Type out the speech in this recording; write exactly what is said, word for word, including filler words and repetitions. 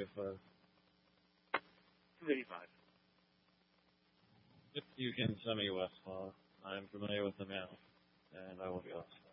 eighty-five. two eighty-five. If you can send me Westlaw, I'm familiar with the mail, and I will be off.